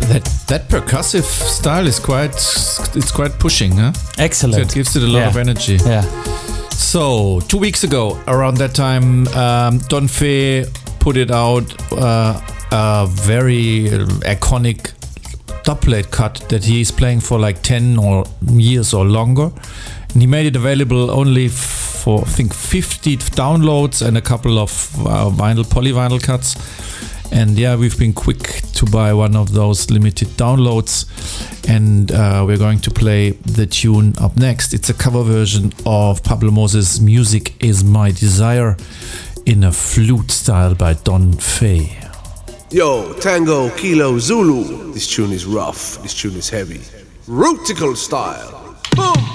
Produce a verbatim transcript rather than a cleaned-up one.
That that percussive style is quite it's quite pushing, huh? Excellent. So it gives it a lot yeah. of energy. Yeah. So two weeks ago, around that time, um, Don Fe put it out, uh, a very iconic dubplate cut that he's playing for like ten or years or longer, and he made it available only for I think fifty downloads and a couple of uh, vinyl polyvinyl cuts. And yeah, we've been quick to buy one of those limited downloads, and uh, we're going to play the tune up next. It's a cover version of Pablo Moses' Music Is My Desire in a flute style by Don Fe. Yo, Tango, Kilo, Zulu. This tune is rough, this tune is heavy. Rootical style. Boom!